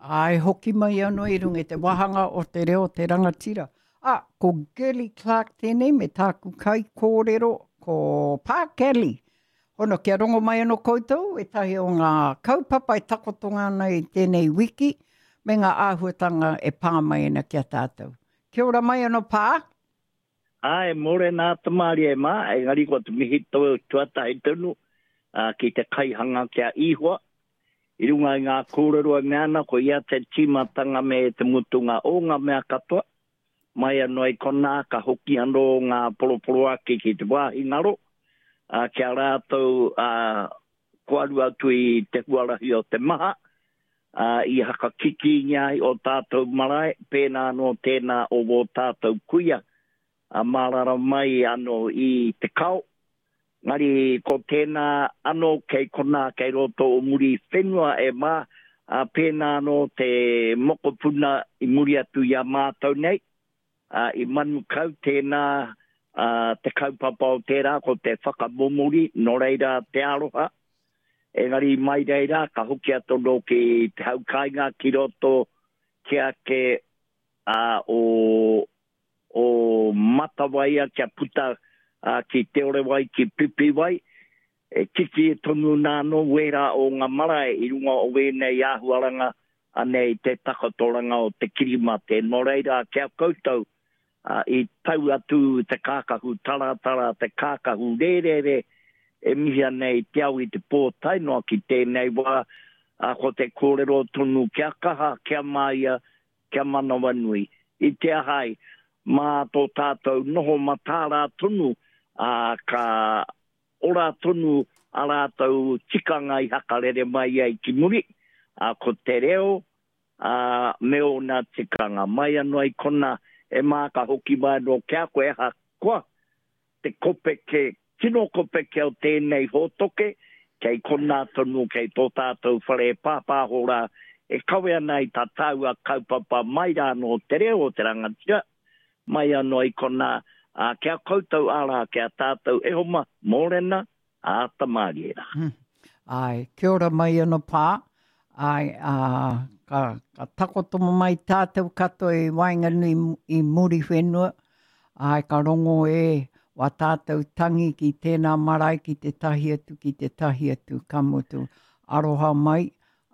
Ai, hoki mai anō I runga te wahanga o te reo te rangatira. Ko Gilly Clark tēnei me tāku kai kōrero ko Pā Kelly. Hono kia rongo mai anō koutou, e tahi o ngā kaupapa e takotonga nei tēnei wiki, me ngā āhuatanga e pā mai ana kia tātou. Kia ora mai anō Pā? Ai, more nā tamari e mā, e ngari ko te mihi tau tuata e tunu, ki te kaihanga kia ihua. I runga I ngā kōrero e meana, ko ia te tīmatanga me te mutunga o ngā mea katoa. Mai anō I kona, ka hoki anō ngā poroporo ake ki te wāhi ngaro. Kia rātou koaru atu I te huarahi o te maha. I haka kiki ngai o tātou marae, pēnā no tēnā o wō tātou kuia. Marara mai anō I te kao. Ngari ko tēnā anō kei kona kei roto o muri whenua e mā, pēnā anō te mokopuna I muri atu ia mātou nei. I manu kau tēnā te kaupapa o tērā ko te whakamomori, no reira te aroha. Engari mai reira, ka hoki atono ki te haukainga ki roto kia ke o matawaia kia puta ki te ore wai, ki pipi wai. Kiki e tonu nāno wera o ngā marae I runga o wēnei āhuaranga anei te takatoranga o te kirimate. No reira, kia koutou I tau atu te kākahu taratara, te kākahu rērere e mihi anei te au I te pōtai noa ki tēnei wā ko te kōrero tonu kia kaha, kia maia, kia manawa nui. I te ahai, mā tō tātou noho matāra tonu, ka ora tonu a rātou tikanga I hakarere mai ai ki muri, ko te reo, me o nā tikanga mai anō I kona e mā ka hoki mai no kia koe ha koa, te kopeke, kino kopeke o tēnei hotoke, kei kona tonu kei tō tātou whare pāpāhora, e kawe ana I tā taua kaupapa mai rā no te reo o te rangatira, mai anō I kona kia koutou ara kia tātou e homa mōrena a tamariera. Ai, kia ora mai anō Pā. Ai, ka takotomo mai tātou kato e Wainganui I muri whenua. Ai, ka rongo e wa tātou tangi ki tēnā marae ki te tahi atu, ka mutu. Aroha mai,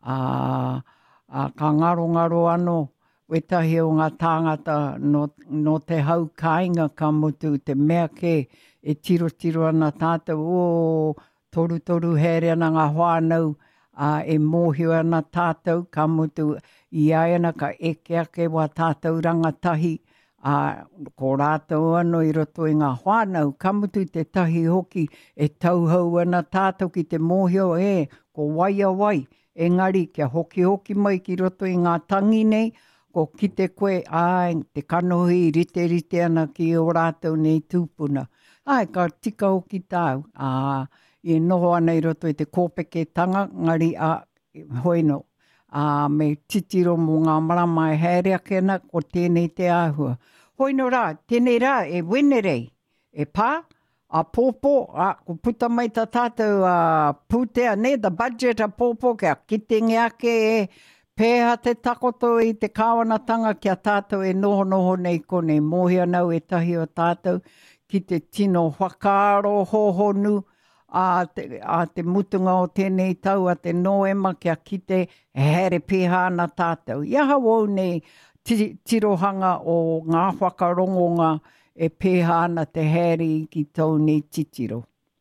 ka ngaro anō, wetahi o ngā tāngata no te hau kāinga ka mutu, te mea ke e tiro ana tātou, toru here ana ngā whānau, e mōhio ana tātou ka mutu, I aena ka eke wa tātou rangatahi, ko rātou anō I roto I ngā whānau, ka mutu te tahi hoki, e tauhau ana tātou ki te mōhio ko waia wai, engari kia hoki mai ki roto I ngā tangi nei, ko ki te koe, te kanohi rite ana ki o rātou nei tūpuna. Ka tika hoki tāu. I noho ana I roto I te kōpeke tanga, ngari hoino. Me titiro mō ngā marama e haere akena, ko tēnei te āhua. Hoino rā, tēnei rā, e wenerei, e pā, pōpō, ko puta mai tā tātou pūtea, the budget a pōpō, kia kitengi ake pēha te takoto I te kāwanatanga kia tātou e noho nei kone mōhia nau e tahi o tātou ki te tino whakaaro hohonu te mutunga o tēnei tau a te noema kia kite here pēha ana tātou. Iaha wau nei tirohanga o ngā whakarongonga e pēha ana te here ki tau nei titiro.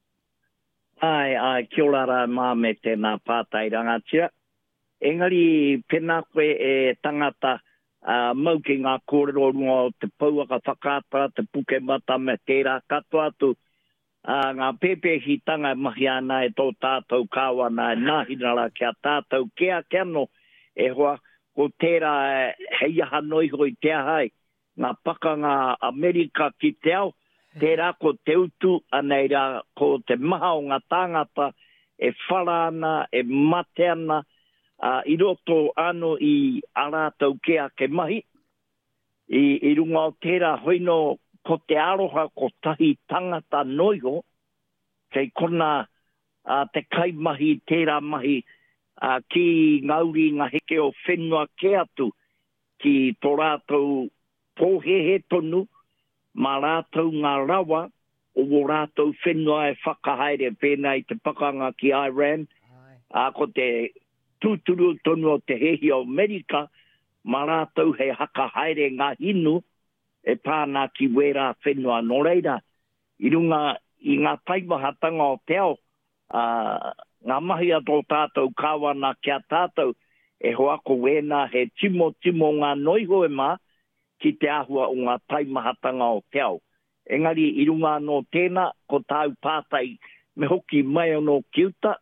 Ai, kia ora rā mā me tēnā pātai rangatira. Engari pena koe e tangata mau ki ngā kōrero runga o te pauaka whakātara, te puke mata me tērā katoa atu. Ngā pēpehitanga mahi ana e tō tātou kāwana e nāhinara kia tātou kia no e hoa ko tērā hei aha noi hoi te ahai. Ngā pakanga Amerika ki te au, tērā ko te utu anei rā ko te maha o ngā tāngata e wharana, e mateana, I roto ano I arātau kea ke mahi. I runga o tērā hoino ko te aroha ko tahi tangata noiho, kei kona te kaimahi, tērā mahi ki ngauri ngā heke o whenua ke atu ki tō rātou pōhehe tonu, mā rātou ngā rawa, o wō rātou whenua e whakahaere pēnei te pakanga ki Iran, ko te tūturu tonu o te hehi o Amerika, mā rātou he hakahaere ngā hinu, e pāna ki wera whenua no reira. I runga i ngā taimahatanga o te ao, ngā mahi a tō tātou kāwana kia tātou, e hoako wena he timo ngā noiho e mā, ki te ahua o ngā taimahatanga o te ao. Engari, i runga no tēnā, ko tāu pātai me hoki mai no kiuta,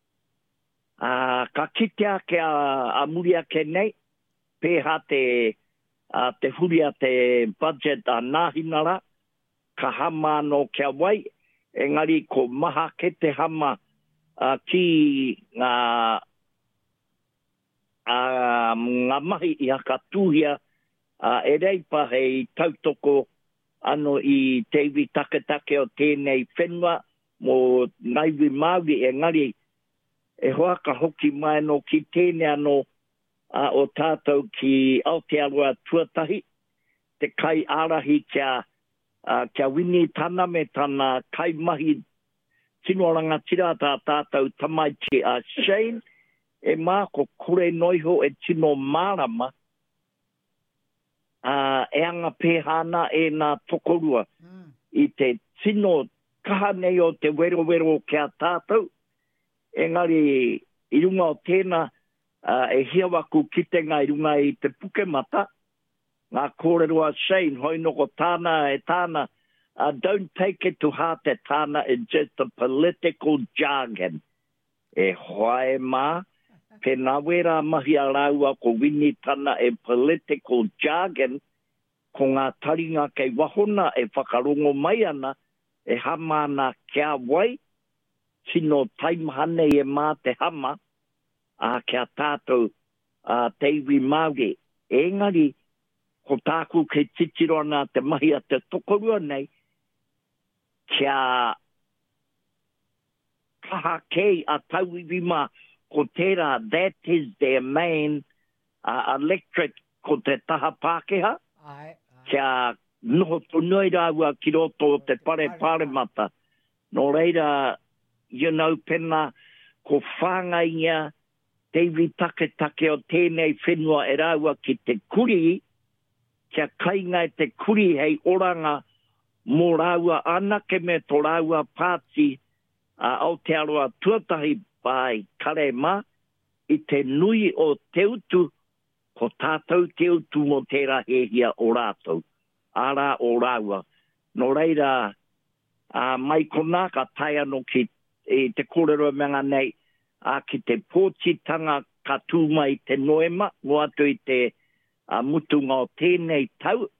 ka kitea ke a muria ke nei, pēha te huria te budget a nāhinara, ka hama no kia wai, engari ko maha ke te hama ki ngā mahi i haka tūhia, e reipa hei tautoko ano i teiwi take o tēnei whenua, mō ngaiwi Māori engari, e hoaka hoki mai no ki tēnei ano o tātou ki Aotearoa tuatahi, te kai arahi kia wini tana me tana kai mahi tinoaranga tira tātou tamaiti a Shane, e mā ko kore noiho e tino mārama, e anga pēhana e nā tokorua, i te tino kaha nei o te wero kia tātou, engari i runga o tēnā, e hiawaku ki te ngai runga i te pukemata, ngā kōrerua Shane, hoi noko tāna e tāna, don't take it to heart e tāna, it's just a political jargon. E hoae mā, pēnā wera mahi a raua ko wini tāna e political jargon, ko ngā taringa kei wahona e whakarongo mai ana, e hamana kia wai, sino taimahane e mā te hama, kia tātou teiwi Māori. Engari, ko tāku ke titirona te mahi a te tokorua nei, kia kaha kei a tauiwi mā, ko tērā, that is their main electric ko te taha Pākehā. Kia noho tonui rāua ki roto o te pāremata. No reira, you know, pena, ko whāngainga, teiwi take o tēnei whenua e rāua ki te kuri, kia kainga e te kuri hei oranga mō rāua anake me tō rāua pāti Aotearoa tuatahi pai karema, i te nui o te utu, ko tātou te utu mo tērā hehia o rātou, ara o rāua. No reira, mai kona ka tai anō ki te kōrero menga nei, ki te pōtitanga ka tūmai te noema, no atu i te mutunga o tēnei tau.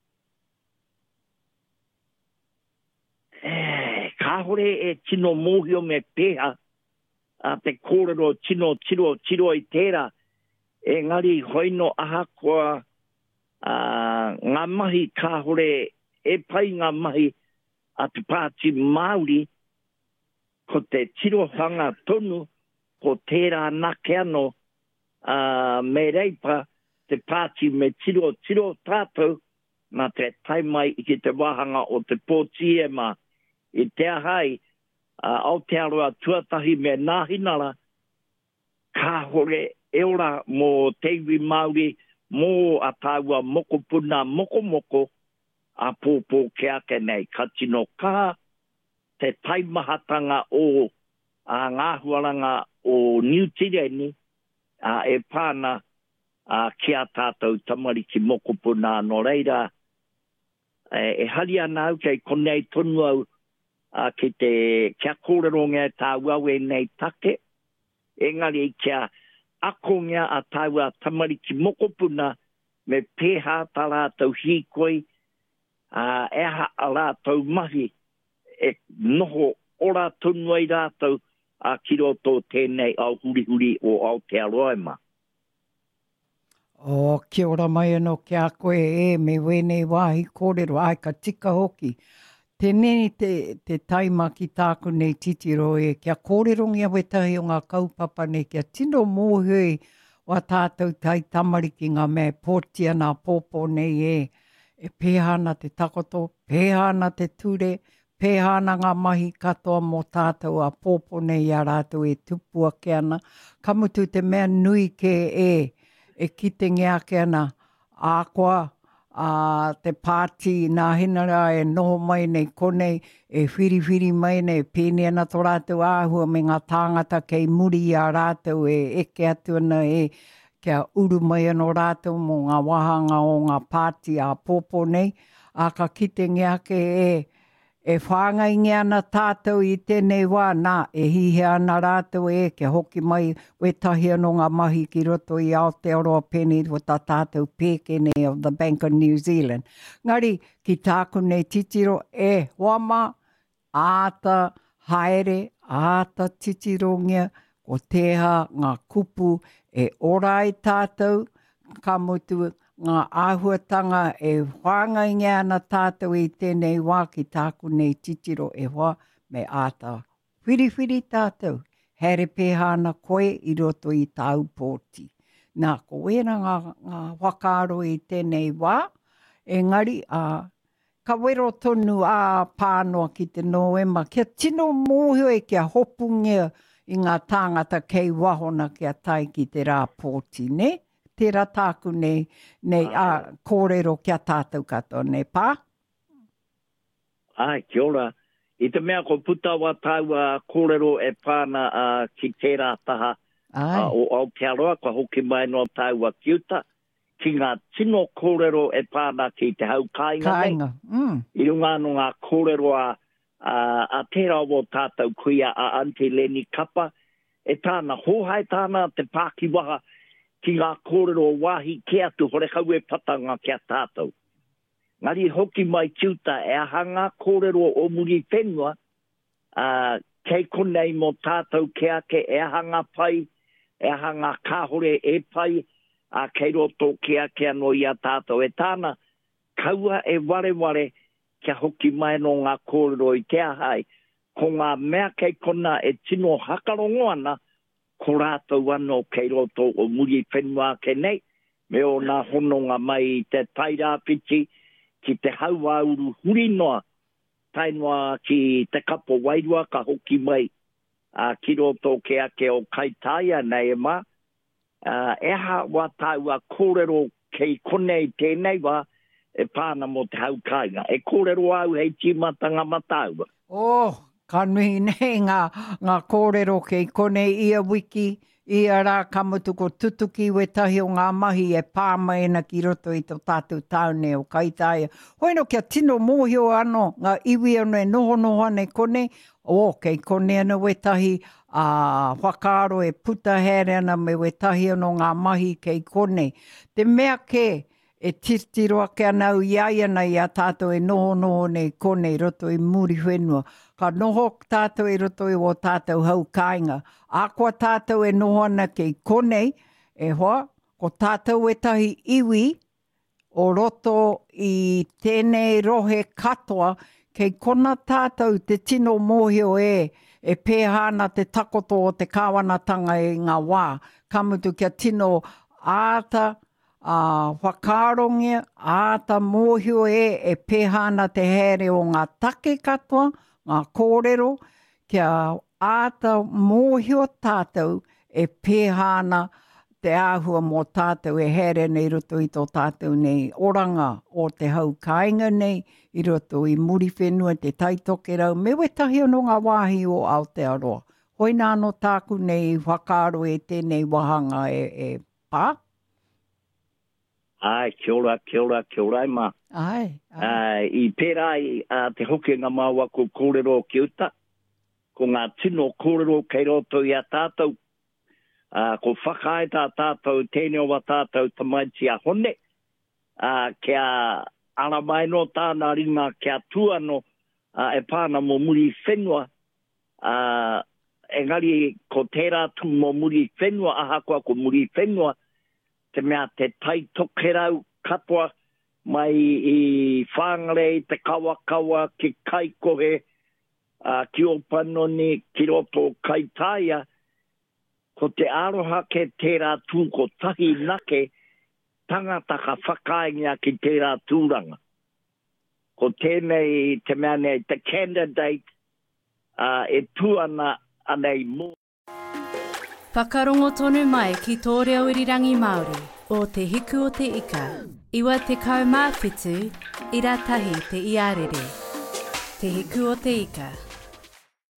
Kāhore e tino mōhio me pēha, te kōrero tiro i tērā, engari hoino aha koa ngā mahi kāhore e pai ngā mahi a te pāti Māori, ko te tirohanga tonu, ko tērā nake ano, me reipa te pāti me tiro tātou, nā te taimai i ki te wahanga o te pōtiema, i te ahai, Aotearoa tuatahi me nāhinara, kāhore eora mō teiwi Māori, mō a tāua mokopuna moko, a pōpō ke ake nei, ka tino kaha, te taimahatanga o ngā huaranga o New Tireni, e pāna kia tātou tamariki mokopuna no reira. E hari ana au kei konei tonu au ki te kia kōreronga tā wawe nei take, engari kia akonga a tāua tamariki mokopuna me pēha tā rātou hīkoi, eha a rātou mahi, e noho ora tonu ai rātou ki roto tēnei au huri o Aotearoa e mā. Kia ora mai anō kia koe me wenei wāhi kōrero ai ka tika hoki. Teneni te taima ki tāku nei titiro e kia kōrerongia wetahi o ngā kaupapa nei kia tino mōhui wa tātou tai tamariki ngā mea pōtia nā pōpō nei e pēhana te takoto, pēhana te ture, pēhana ngā mahi katoa mō tātou a pōpō nei a rātou e tupua ke ana. Kamutu te mea nui ke e kitengia ke ana ākoa, te pāti nā hinara e noho mai nei konei, e whiriwhiri mai nei, pēne ana tō rātou āhua me ngā tāngata kei muri a rātou e eke atu ana kia uru mai anō rātou mō ngā wahanga o ngā pāti a pōpō nei, a ka kitengia ke e whāngai ana tātou i tēnei wā, nā, e hihe ana rātou kia hoki mai wetahi anō ngā mahi ki roto i Aotearoa Penny o tā tātou pēkene of the Bank of New Zealand. Ngari, ki tāku nei titiro wama, āta haere, āta titirongia, ko teha ngā kupu ora i tātou, ka mutu ngā āhuatanga e whāngai ana tātou i tēnei wā ki tāku nei titiro wā me āta whiriwhiri tātou. Here pēhana koe i roto i tāu pōti. Nā, ko wera ngā whakaaro i tēnei wā, engari ka wero tonu pānoa ki te Noema, kia tino mōhio kia hopungia i ngā tāngata kei wahona kia tai ki te rā pōti, ne? Tērā tāku nei kōrero kia tātou katoa, ne pā? Ai, kia ora. I te mea ko putawa tau kōrero e pāna ki tērā taha o Aotearoa, ko hoki mai no tau kiuta, ki ngā tino kōrero e pāna ki te hau kāinga. I runga no ngā kōrero a tērā o tātou kuia a Auntie Leni Kapa, e tāna hohai tāna te Pākiwaha, ki ngā kōrero wāhi ke atu hore kau e patanga kia tātou. Ngari hoki mai kiuta e aha ngā kōrero o muri whenua, kei konei mo tātou ke ake e aha ngā pai, e aha ngā kāhore e pai, kei roto ke ake anō i a tātou. E tāna kaua e ware kia hoki mai no ngā kōrero i te ahai, ko ngā mea kei kona e tino hakarongo ana, ko rātou anō kei roto o muri whenua ke nei, me o nā hononga mai te tairāpiti ki te hauauru huri noa, tainoa ki te kapo wairua ka hoki mai ki roto ke ake o Kaitaia nei e mā. Eha wā tāua kōrero kei konei tēnei wā e pāna mo te haukainga. E kōrero au hei tīmatanga matāua. Ka nui nei ngā kōrero kei konei ia wiki, ia rā kamutu ko tutuki wetahi o ngā mahi e pāmaena ki roto i tō tātou taune o Kaitaia. Hoino kia tino mōhio anō ngā iwi anō e noho ane konei, kei konei ana wetahi whakaaro e puta here ana me wetahi anō ngā mahi kei konei. Te mea ke e titiroa ke anau iaia nei a tātou e noho nei konei roto i muri whenua. Ka noho tātou e roto i o tātou hau kāinga. Ākua tātou e noho ana kei konei, hoa, ko tātou e tahi iwi o roto i tēnei rohe katoa, kei kona tātou te tino mōhio e pēhana te takoto o te kāwanatanga i ngā wā. Kamutu kia tino āta, whakarongia, āta mōhio e pēhana te here o ngā take katoa, ngā kōrero, kia āta mōhio tātou e pēhana te āhua mō tātou e here nei roto i tō tātou nei oranga o te hau kāinga nei, i roto i muri whenua te taitoke rau, me wetahi anō ngā wāhi o Aotearoa. Hoi nā no tāku nei whakaaro e tēnei wahanga pā? Ai, kia ora e mā. I pērai te hoki ngā māua ko kōrero kiuta, ko ngā tino kōrero kei roto i a tātou, ko whakaeta tātou, tēnei o wa tātou tamaiti a hone, kia ara mai no tāna ringa kia tuano e pāna mo muri whenua, engari ko tērā tu mo muri whenua, aha koa ko muri whenua, te mea te tai tokerau katoa mai i whangare i te kawakawa ki kaikohe ki o panoni ki roto kaitaia, ko te aroha ke tērā tū ko tahi nake tangata ka whakainga ki tērā tūranga. Ko tēnei te mea nei, te candidate e tuana anei mō. Whakarongo tonu mai ki tō reo irirangi Māori o te hiku o te ika. Iwa te kaumāwhitu, ira tahi te iarere. Te hiku o te ika.